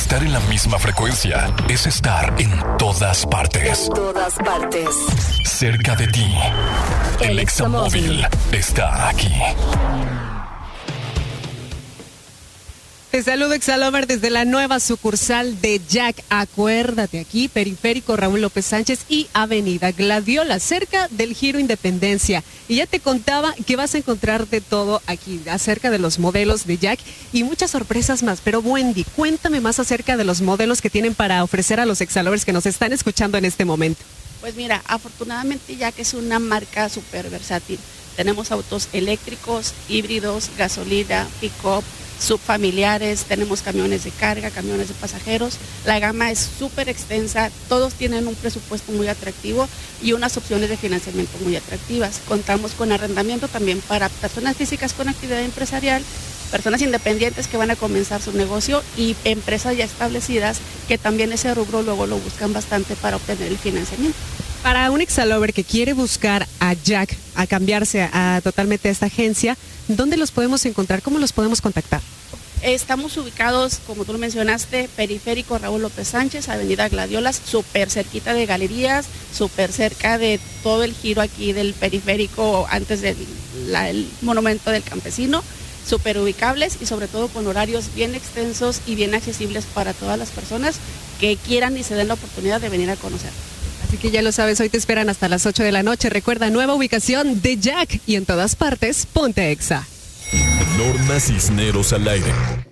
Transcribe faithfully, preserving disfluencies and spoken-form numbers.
Estar en la misma frecuencia es estar en todas partes. En todas partes. Cerca de ti. El, el Examóvil está aquí. Te saludo, Exalover, desde la nueva sucursal de Jack. Acuérdate, aquí, Periférico Raúl López Sánchez y Avenida Gladiola, cerca del Giro Independencia. Y ya te contaba que vas a encontrar de todo aquí, acerca de los modelos de Jack y muchas sorpresas más. Pero Wendy, cuéntame más acerca de los modelos que tienen para ofrecer a los Exalovers que nos están escuchando en este momento. Pues mira, afortunadamente Jack es una marca súper versátil. Tenemos autos eléctricos, híbridos, gasolina, pick-up, subfamiliares, tenemos camiones de carga, camiones de pasajeros. La gama es súper extensa, todos tienen un presupuesto muy atractivo y unas opciones de financiamiento muy atractivas. Contamos con arrendamiento también para personas físicas con actividad empresarial, personas independientes que van a comenzar su negocio y empresas ya establecidas que también ese rubro luego lo buscan bastante para obtener el financiamiento. Para un Exalover que quiere buscar a Jack, a cambiarse a, a totalmente a esta agencia, ¿dónde los podemos encontrar? ¿Cómo los podemos contactar? Estamos ubicados, como tú lo mencionaste, Periférico Raúl López Sánchez, Avenida Gladiolas, súper cerquita de galerías, súper cerca de todo el giro aquí del periférico antes del la, el monumento del campesino, súper ubicables y sobre todo con horarios bien extensos y bien accesibles para todas las personas que quieran y se den la oportunidad de venir a conocer. Así que ya lo sabes, hoy te esperan hasta las ocho de la noche. Recuerda, nueva ubicación de Jack y en todas partes, ponte Exa. Norma Cisneros al aire.